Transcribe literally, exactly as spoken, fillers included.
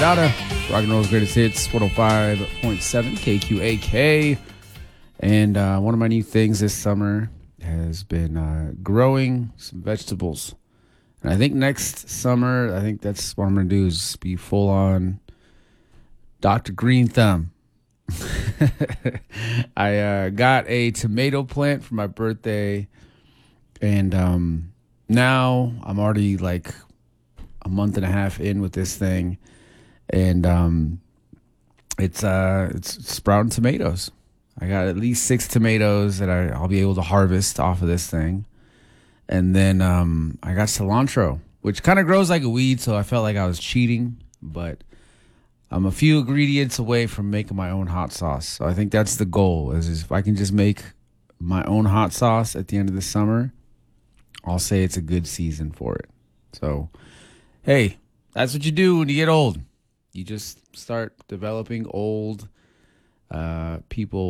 Dada, rock and roll's greatest hits, one oh five point seven K Q A K. And uh, one of my new things this summer has been uh, growing some vegetables. And I think next summer, I think that's what I'm going to do is be full on Doctor Green Thumb. I uh, got a tomato plant for my birthday. And um, now I'm already like a month and a half in with this thing. And um, it's uh, it's sprouting tomatoes. I got at least six tomatoes that I, I'll be able to harvest off of this thing. And then um, I got cilantro, which kind of grows like a weed, so I felt like I was cheating. But I'm a few ingredients away from making my own hot sauce. So I think that's the goal, is if I can just make my own hot sauce at the end of the summer, I'll say it's a good season for it. So, hey, that's what you do when you get old. You just start developing old uh, people